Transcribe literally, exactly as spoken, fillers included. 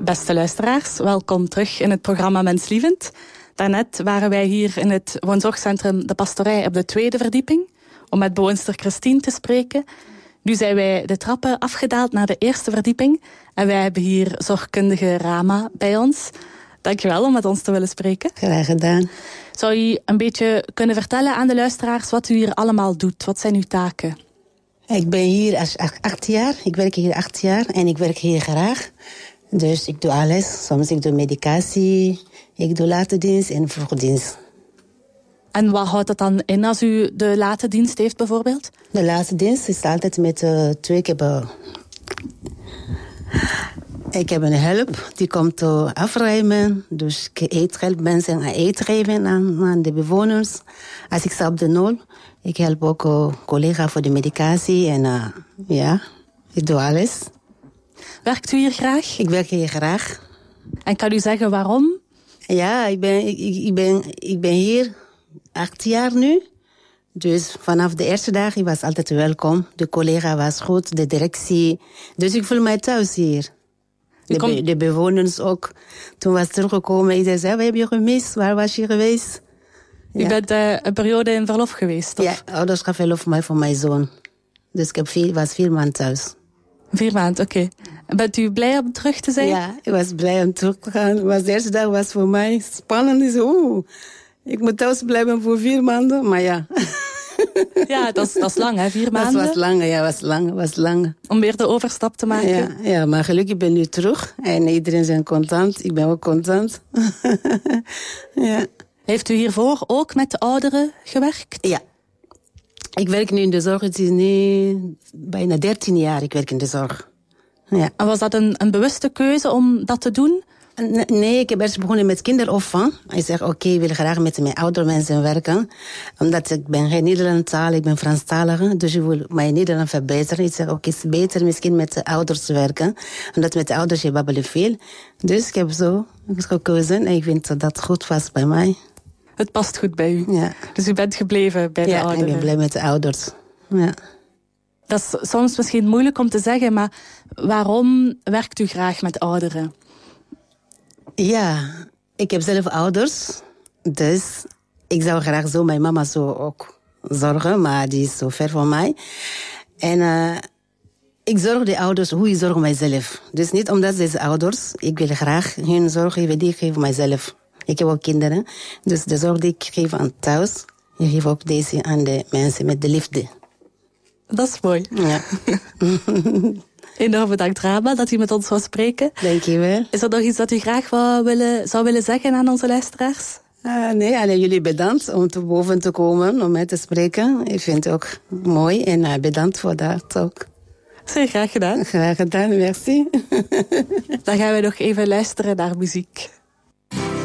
Beste luisteraars, welkom terug in het programma Menslievend. Daarnet waren wij hier in het woonzorgcentrum De Pastorij op de tweede verdieping om met bewoonster Christine te spreken. Nu zijn wij de trappen afgedaald naar de eerste verdieping en wij hebben hier zorgkundige Rama bij ons. Dankjewel om met ons te willen spreken. Graag gedaan. Zou u een beetje kunnen vertellen aan de luisteraars wat u hier allemaal doet? Wat zijn uw taken? Ik ben hier als acht jaar. Ik werk hier acht jaar en ik werk hier graag. Dus ik doe alles. Soms ik doe medicatie, ik doe late dienst en vroegdienst. En wat houdt dat dan in als u de late dienst heeft bijvoorbeeld? De late dienst is altijd met uh, twee keer... Uh, ik heb een hulp, die komt uh, afruimen. Dus ik eet, help mensen eten geven aan, aan de bewoners. Als ik sta op de nul, ik help ook uh, collega voor de medicatie. En uh, ja, ik doe alles. Werkt u hier graag? Ik werk hier graag. En kan u zeggen waarom? Ja, ik ben, ik, ik, ben, ik ben hier acht jaar nu. Dus vanaf de eerste dag ik was altijd welkom. De collega was goed, de directie. Dus ik voel mij thuis hier. De, komt... be, de bewoners ook. Toen was teruggekomen, iedereen zei, wat heb je gemist? Waar was je geweest? U Ja. bent uh, een periode in verlof geweest, of? Ja, ouderschapverlof voor mij voor mijn zoon. Dus ik heb vier, was vier maanden thuis. Vier maanden, oké. Okay. Bent u blij om terug te zijn? Ja, ik was blij om terug te gaan. Was de eerste dag was voor mij spannend. Ik zei, oeh, ik moet thuis blijven voor vier maanden. Maar ja. Ja, dat is, dat is lang, hè? Vier maanden. Dat was lang, ja, was lang, was lang. Om weer de overstap te maken. Ja, ja, maar gelukkig ben ik nu terug. En iedereen is content. Ik ben ook content. Ja. Heeft u hiervoor ook met de ouderen gewerkt? Ja. Ik werk nu in de zorg. Het is nu bijna dertien jaar ik werk in de zorg. Ja. En was dat een, een bewuste keuze om dat te doen? Nee, ik heb eerst begonnen met kinderopvang. Ik zeg, oké, okay, ik wil graag met mijn oudere mensen werken. Omdat ik ben geen Nederlandstalig, ik ben Franstalige. Dus ik wil mijn Nederland verbeteren. Ik zeg, oké, okay, het is beter misschien met de ouders werken. Omdat met de ouders je babbelen veel. Dus ik heb zo gekozen en ik vind dat dat goed was bij mij. Het past goed bij u. Ja. Dus u bent gebleven bij de ja, ouderen. Ja, ik ben blij met de ouders. Ja. Dat is soms misschien moeilijk om te zeggen, maar waarom werkt u graag met ouderen? Ja, ik heb zelf ouders. Dus ik zou graag zo mijn mama zo ook zorgen, maar die is zo ver van mij. En uh, ik zorg de ouders hoe ik zorg mijzelf. Dus niet omdat ze zijn ouders, ik wil graag hun zorg geven die ik geef mijzelf. Ik heb ook kinderen, dus de zorg die ik geef aan thuis, ik geef ook deze aan de mensen met de liefde. Dat is mooi. Ja. Enorm bedankt, Rama, dat u met ons wou spreken. Dank je wel. Is er nog iets dat u graag wou willen, zou willen zeggen aan onze luisteraars? Uh, nee, alleen jullie bedankt om te boven te komen, om mij te spreken. Ik vind het ook mooi en uh, bedankt voor dat ook. Zeer graag gedaan. Graag gedaan, merci. Dan gaan we nog even luisteren naar muziek.